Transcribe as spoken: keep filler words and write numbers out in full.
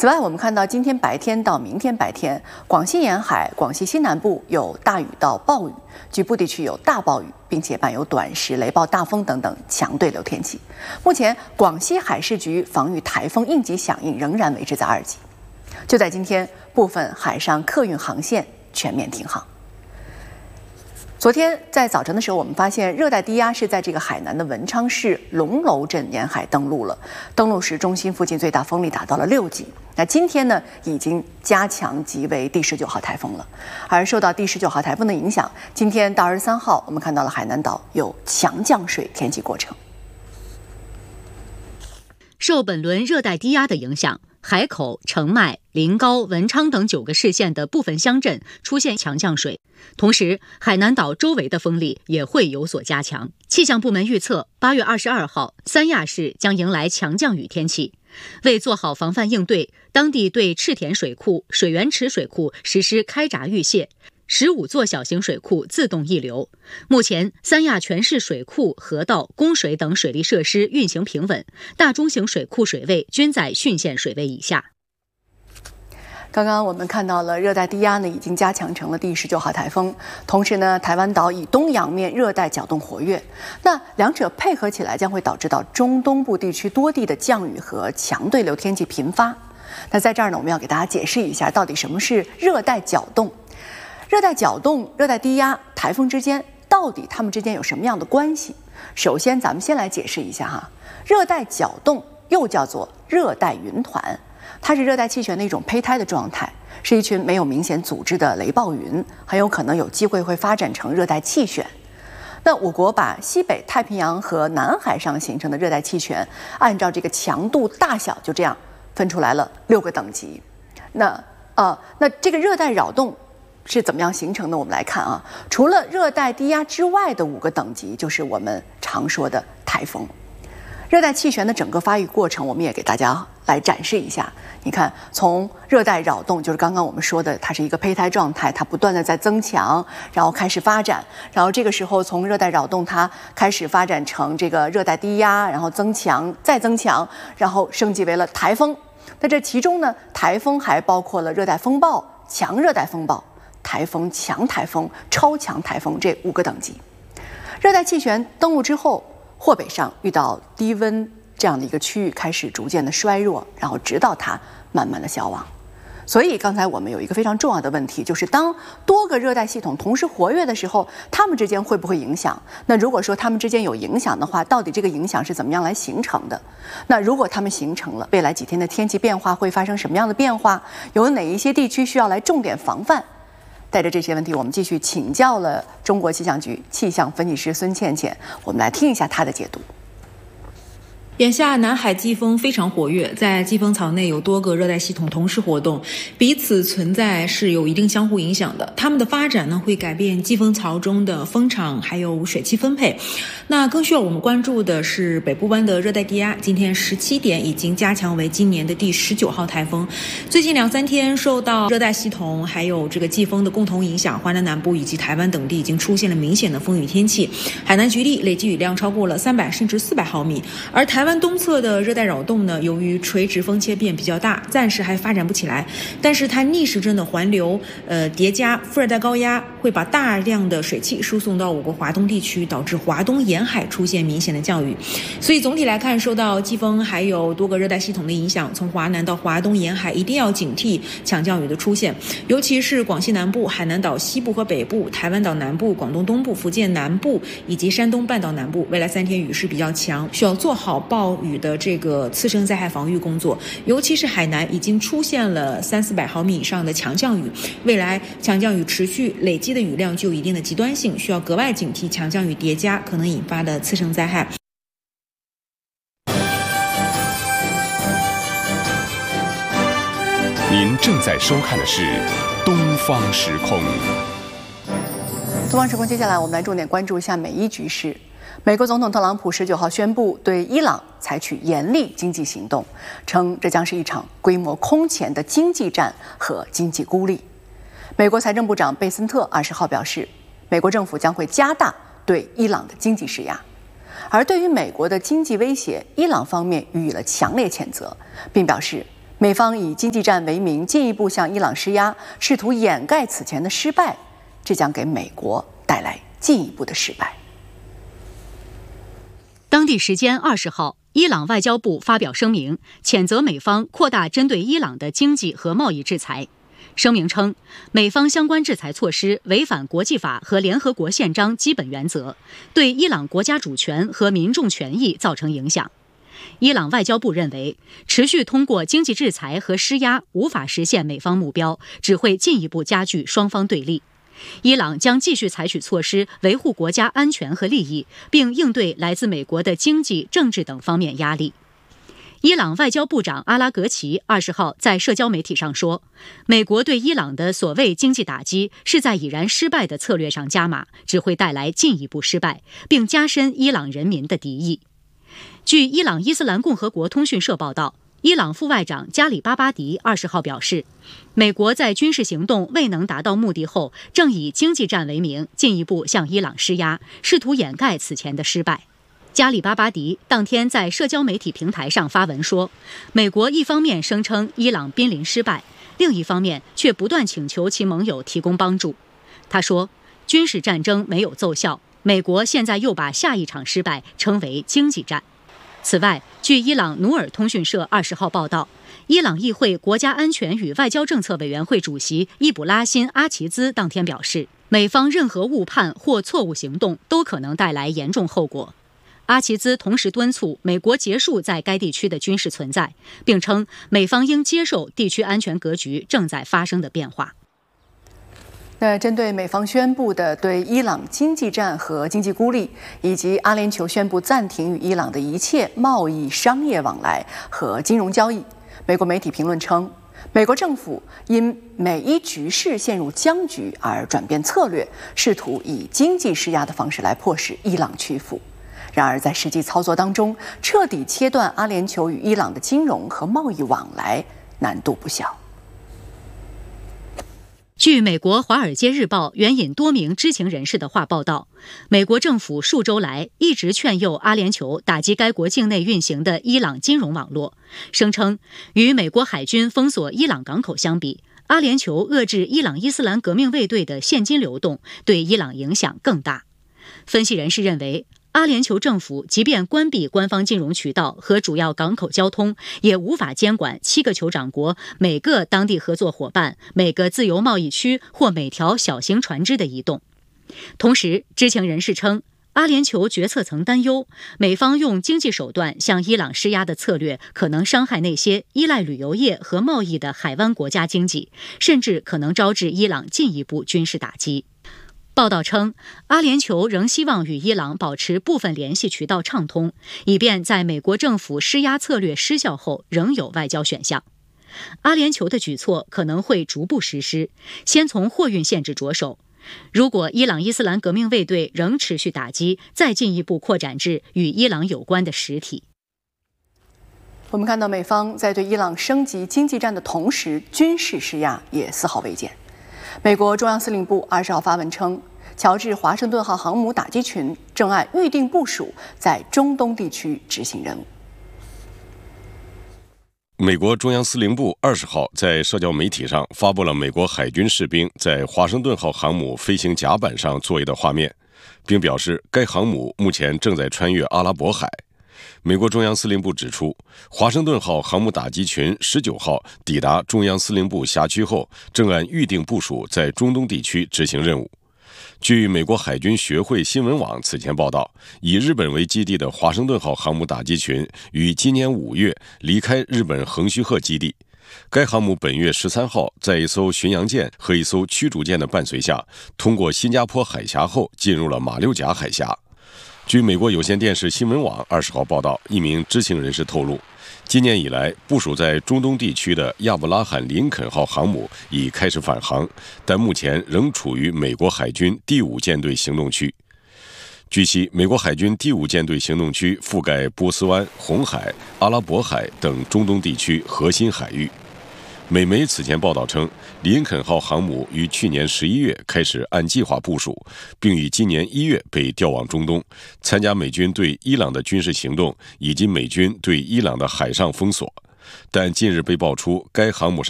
此外，我们看到今天白天到明天白天，广西沿海、广西西南部有大雨到暴雨，局部地区有大暴雨，并且伴有短时雷暴、大风等等强对流天气。目前，广西海事局防御台风应急响应仍然维持在二级。就在今天，部分海上客运航线全面停航。昨天在早晨的时候，我们发现热带低压是在这个海南的文昌市龙楼镇沿海登陆了。登陆时，中心附近最大风力达到了六级。那今天呢，已经加强级为第十九号台风了。而受到第十九号台风的影响，今天到二十三号，我们看到了海南岛有强降水天气过程。 受本轮热带低压的影响，海口、澄迈、临高、文昌等九个市县的部分乡镇出现强降水，同时海南岛周围的风力也会有所加强。气象部门预测，八月二十二号，三亚市将迎来强降雨天气。为做好防范应对，当地对赤田水库、水源池水库实施开闸预泄，十五座小型水库自动溢流。目前，三亚全市水库、河道、供水等水利设施运行平稳，大中型水库水位均在汛限水位以下。 刚刚我们看到了热带低压呢已经加强成了第十九号台风，同时呢，台湾岛以东洋面热带角动活跃，那两者配合起来将会导致到中东部地区多地的降雨和强对流天气频发。那在这儿呢，我们要给大家解释一下，到底什么是热带角动。热带角动、热带低压、台风之间到底它们之间有什么样的关系？首先，咱们先来解释一下哈，热带角动又叫做热带云团，它是热带气旋的一种胚胎的状态，是一群没有明显组织的雷暴云，很有可能有机会会发展成热带气旋。那我国把西北太平洋和南海上形成的热带气旋，按照这个强度大小就这样分出来了六个等级。那呃，那这个热带扰动是怎么样形成的？我们来看啊，除了热带低压之外的五个等级，就是我们常说的台风。热带气旋的整个发育过程，我们也给大家来展示一下。你看，从热带扰动，就是刚刚我们说的，它是一个胚胎状态，它不断的在增强，然后开始发展，然后这个时候从热带扰动它开始发展成这个热带低压，然后增强，再增强，然后升级为了台风。那这其中呢，台风还包括了热带风暴、强热带风暴、台风、强台风、超强台风这五个等级。热带气旋登陆之后，霍北上遇到低温这样的一个区域开始逐渐的衰弱，然后直到它慢慢的消亡。所以刚才我们有一个非常重要的问题，就是当多个热带系统同时活跃的时候，它们之间会不会影响？那如果说它们之间有影响的话，到底这个影响是怎么样来形成的？那如果它们形成了，未来几天的天气变化会发生什么样的变化？有哪一些地区需要来重点防范？带着这些问题，我们继续请教了中国气象局气象分析师孙倩倩，我们来听一下她的解读。 眼下南海季风非常活跃，在季风槽内有多个热带系统同时活动，彼此存在是有一定相互影响的。它们的发展呢，会改变季风槽中的风场还有水汽分配。那更需要我们关注的是北部湾的热带低压，今天十七点已经加强为今年的第十九号台风。最近两三天受到热带系统还有这个季风的共同影响，华南南部以及台湾等地已经出现了明显的风雨天气。海南局地累计雨量超过了三百甚至四百毫米，而台湾东侧的热带扰动呢，由于垂直风切变比较大，暂时还发展不起来。但是它逆时针的环流，呃叠加副热带高压，会把大量的水汽输送到我国华东地区，导致华东沿海出现明显的降雨。所以总体来看，受到季风还有多个热带系统的影响，从华南到华东沿海一定要警惕强降雨的出现，尤其是广西南部、海南岛西部和北部、台湾岛南部、广东东部、福建南部以及山东半岛南部，未来三天雨势比较强，需要做好暴雨的这个次生灾害防御工作。尤其是海南已经出现了三四百毫米以上的强降雨，未来强降雨持续累积的雨量具有一定的极端性，需要格外警惕强降雨叠加可能引发的次生灾害。 您正在收看的是东方时空。 东方时空，接下来我们来重点关注一下美伊局势。美国总统特朗普十九号宣布对伊朗采取严厉经济行动，称这将是一场规模空前的经济战和经济孤立。美国财政部长贝森特二十号表示，美国政府将会加大对伊朗的经济施压。而对于美国的经济威胁，伊朗方面予以了强烈谴责，并表示美方以经济战为名，进一步向伊朗施压，试图掩盖此前的失败，这将给美国带来进一步的失败。 当地时间二十号，伊朗外交部发表声明，谴责美方扩大针对伊朗的经济和贸易制裁。声明称，美方相关制裁措施违反国际法和联合国宪章基本原则，对伊朗国家主权和民众权益造成影响。伊朗外交部认为，持续通过经济制裁和施压无法实现美方目标，只会进一步加剧双方对立。伊朗将继续采取措施维护国家安全和利益，并应对来自美国的经济、政治等方面压力。伊朗外交部长阿拉格齐二十号在社交媒体上说，美国对伊朗的所谓经济打击是在已然失败的策略上加码，只会带来进一步失败，并加深伊朗人民的敌意。据伊朗伊斯兰共和国通讯社报道，伊朗副外长加里巴巴迪二十号表示，美国在军事行动未能达到目的后，正以经济战为名，进一步向伊朗施压，试图掩盖此前的失败。加里巴巴迪当天在社交媒体平台上发文说，美国一方面声称伊朗濒临失败，另一方面却不断请求其盟友提供帮助。他说，军事战争没有奏效，美国现在又把下一场失败称为经济战。此外，据伊朗努尔通讯社二十号报道，伊朗议会国家安全与外交政策委员会主席伊卜拉辛·阿齐兹当天表示，美方任何误判或错误行动都可能带来严重后果。阿齐兹同时敦促美国结束在该地区的军事存在，并称美方应接受地区安全格局正在发生的变化。 那针对美方宣布的对伊朗经济战和经济孤立，以及阿联酋宣布暂停与伊朗的一切贸易、商业往来和金融交易，美国媒体评论称，美国政府因美伊局势陷入僵局而转变策略，试图以经济施压的方式来迫使伊朗屈服。然而，在实际操作当中，彻底切断阿联酋与伊朗的金融和贸易往来难度不小。 据美国《华尔街日报》援引多名知情人士的话报道，美国政府数周来一直劝诱阿联酋打击该国境内运行的伊朗金融网络，声称与美国海军封锁伊朗港口相比，阿联酋遏制伊朗伊斯兰革命卫队的现金流动对伊朗影响更大。分析人士认为，阿联酋政府即便关闭官方金融渠道和主要港口交通，也无法监管七个酋长国每个当地合作伙伴、每个自由贸易区或每条小型船只的移动。同时，知情人士称，阿联酋决策层担忧，美方用经济手段向伊朗施压的策略可能伤害那些依赖旅游业和贸易的海湾国家经济，甚至可能招致伊朗进一步军事打击。报道称，阿联酋仍希望与伊朗保持部分联系渠道畅通，以便在美国政府施压策略失效后仍有外交选项。阿联酋的举措可能会逐步实施，先从货运限制着手。如果伊朗伊斯兰革命卫队仍持续打击，再进一步扩展至与伊朗有关的实体。 我们看到美方在对伊朗升级经济战的同时，军事施压也丝毫未减。美国中央司令部二十号发文称，乔治华盛顿号航母打击群正按预定部署在中东地区执行任务。 美国中央司令部二十号在社交媒体上发布了美国海军士兵在华盛顿号航母飞行甲板上作业的画面，并表示该航母目前正在穿越阿拉伯海。美国中央司令部指出，华盛顿号航母打击群十九号抵达中央司令部辖区后，正按预定部署在中东地区执行任务。据美国海军学会新闻网此前报道，以日本为基地的华盛顿号航母打击群于今年五月离开日本横须贺基地。该航母本月十三号在一艘巡洋舰和一艘驱逐舰的伴随下，通过新加坡海峡后进入了马六甲海峡。据美国有线电视新闻网二十号报道，一名知情人士透露，今年以来部署在中东地区的亚伯拉罕·林肯号航母已开始返航，但目前仍处于美国海军第五舰队行动区。据悉，美国海军第五舰队行动区覆盖波斯湾、红海、阿拉伯海等中东地区核心海域。美媒此前报道称，林肯号航母于去年十一月开始按计划部署，并于今年一月被调往中东，参加美军对伊朗的军事行动以及美军对伊朗的海上封锁。 但近日被爆出该航母上